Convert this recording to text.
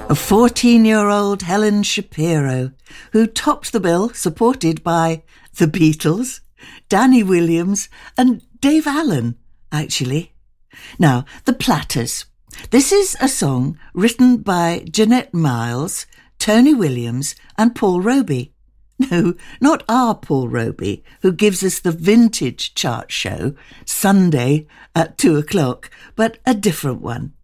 A 14-year-old Helen Shapiro, who topped the bill, supported by the Beatles, Danny Williams and Dave Allen, actually. Now, The Platters. This is a song written by Jeanette Miles, Tony Williams and Paul Roby. No, not our Paul Roby, who gives us the vintage chart show Sunday at 2:00, but a different one.